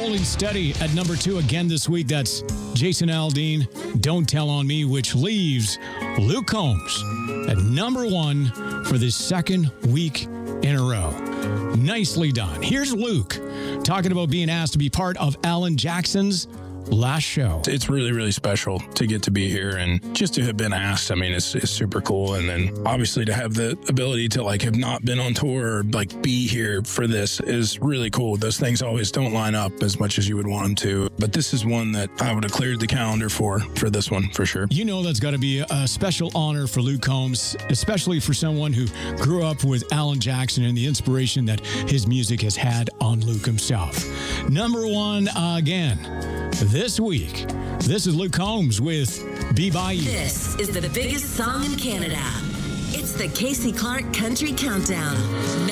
holding steady at number 2 again this week. That's Jason Aldean, Don't Tell on Me, which leaves Luke Combs at number 1 for the second week in a row. Nicely done. Here's Luke talking about being asked to be part of Alan Jackson's last show. It's really, really special to get to be here and just to have been asked. I mean, it's super cool. And then obviously to have the ability to have not been on tour or be here for this is really cool. Those things always don't line up as much as you would want them to. But this is one that I would have cleared the calendar for this one for sure. You know that's got to be a special honor for Luke Combs, especially for someone who grew up with Alan Jackson and the inspiration that his music has had on Luke himself. Number 1 again. This week, this is Luke Combs with Be By You. This is the biggest song in Canada. It's the Casey Clark Country Countdown.